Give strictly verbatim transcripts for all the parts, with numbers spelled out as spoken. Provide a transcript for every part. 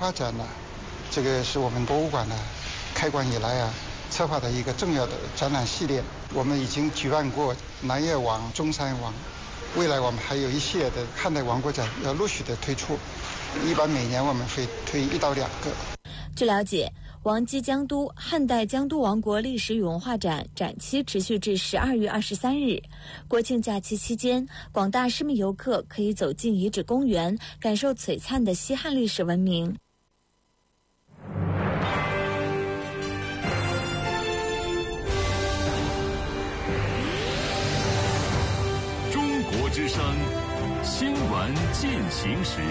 花展呢，这个是我们博物馆呢开馆以来啊策划的一个重要的展览系列。我们已经举办过南越王、中山王，未来我们还有一系列的汉代王国展要陆续的推出，一般每年我们会推一到两个。 据了解，王畿江都汉代江都王国历史与文化展展期持续至十二月二十三日。国庆假期期间，广大市民游客可以走进遗址公园，感受璀璨的西汉历史文明。 中国之声，新闻进行时。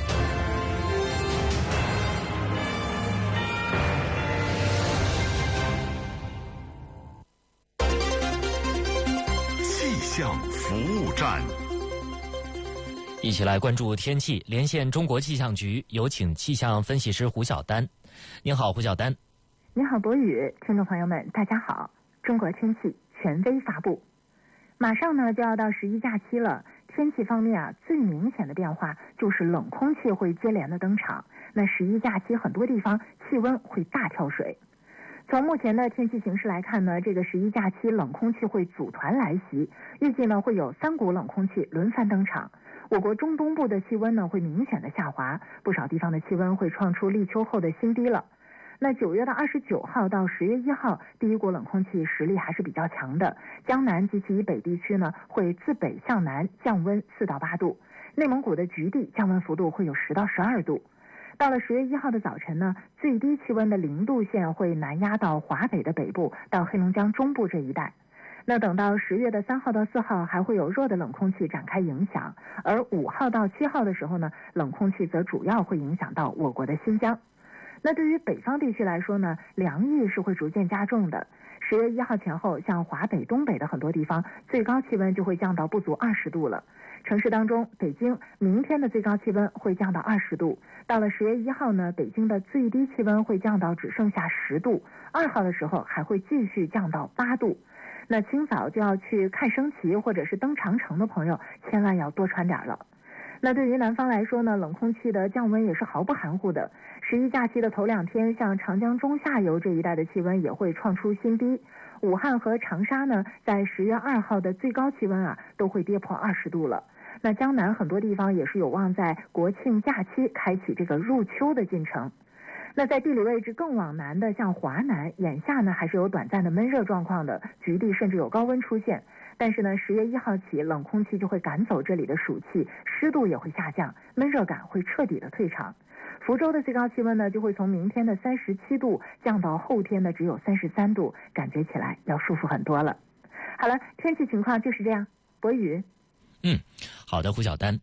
气象服务站， 一起来关注天气。连线中国气象局，有请气象分析师胡晓丹。您好，胡晓丹。 您好，博宇，听众朋友们，大家好。中国天气权威发布，马上呢就要到十一假期了。天气方面啊，最明显的变化就是冷空气会接连的登场。那十一假期很多地方气温会大跳水。从目前的天气形势来看呢，这个十一假期冷空气会组团来袭，预计呢会有三股冷空气轮番登场。我国中东部的气温呢会明显的下滑，不少地方的气温会创出立秋后的新低了。那九月的二十九号到十月一号，第一股冷空气实力还是比较强的，江南及其以北地区呢会自北向南降温四到八度，内蒙古的局地降温幅度会有十到十二度。到了十月一号的早晨呢，最低气温的零度线会南压到华北的北部到黑龙江中部这一带。那等到十月的三号到四号，还会有弱的冷空气展开影响，而五号到七号的时候呢，冷空气则主要会影响到我国的新疆。那对于北方地区来说呢，凉意是会逐渐加重的。十月一号前后，像华北、东北的很多地方，最高气温就会降到不足二十度了。城市当中，北京明天的最高气温会降到二十度。到了十月一号呢，北京的最低气温会降到只剩下十度。二号的时候还会继续降到八度。那清早就要去看升旗或者是登长城的朋友，千万要多穿点了。那对于南方来说呢，冷空气的降温也是毫不含糊的。十一假期的头两天，像长江中下游这一带的气温也会创出新低。武汉和长沙呢，在十月二号的最高气温啊，都会跌破二十度了。那江南很多地方也是有望在国庆假期开启这个入秋的进程。那在地理位置更往南的，像华南，眼下呢还是有短暂的闷热状况的，局地甚至有高温出现。但是呢，十月一号起，冷空气就会赶走这里的暑气，湿度也会下降，闷热感会彻底的退场。福州的最高气温呢，就会从明天的三十七度降到后天的只有三十三度，感觉起来要舒服很多了。好了，天气情况就是这样。博宇， 嗯，好的，胡晓丹。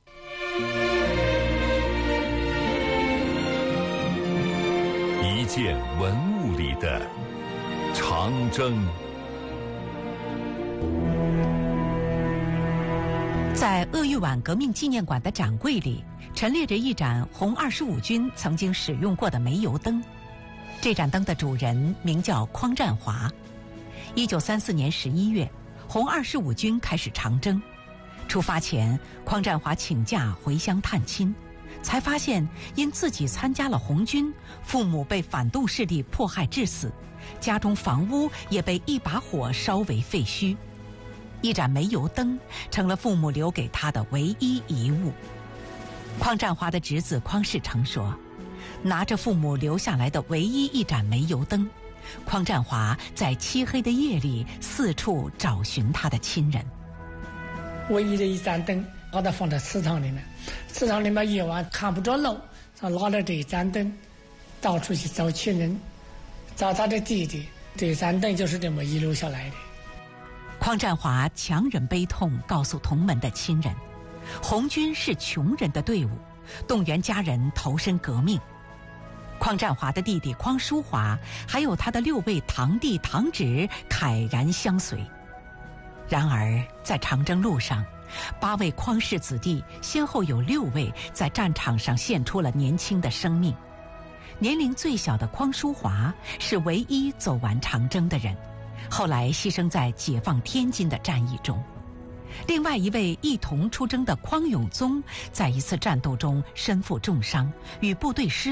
一件文物里的长征。 在鄂豫皖革命纪念馆的展柜里，陈列着一盏红二十五军曾经使用过的煤油灯。这盏灯的主人名叫匡占华。一九三四年十一月，红二十五军开始长征。出发前，匡占华请假回乡探亲，才发现因自己参加了红军，父母被反动势力迫害致死，家中房屋也被一把火烧为废墟。一盏煤油灯成了父母留给他的唯一遗物。匡占华的侄子匡世成说，拿着父母留下来的唯一一盏煤油灯，匡占华在漆黑的夜里四处找寻他的亲人。 唯一的一盏灯把它放在祠堂里面，祠堂里面夜晚看不着路，他拿着这一盏灯到处去找亲人，找他的弟弟。这盏灯就是这么遗留下来的。 匡占华强忍悲痛告诉同门的亲人，红军是穷人的队伍，动员家人投身革命。匡占华的弟弟匡淑华还有他的六位堂弟堂侄慨然相随。然而在长征路上，八位匡氏子弟先后有六位在战场上献出了年轻的生命。年龄最小的匡淑华是唯一走完长征的人，后来牺牲在解放天津的战役中。另外一位一同出征的匡永宗，在一次战斗中身负重伤，与部队失